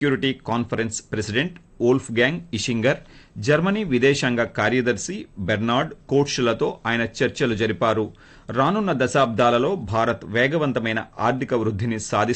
Security conference president వోల్ఫ్గాంగ్ Ischinger, Germany విదేశాంగ కార్యదర్శి Bernard కోట్షులతో ఆయన చర్చలు జరిపారు. రానున్న దశాబ్దాలలో భారత్ వేగవంతమైన ఆర్థిక వృద్ధిని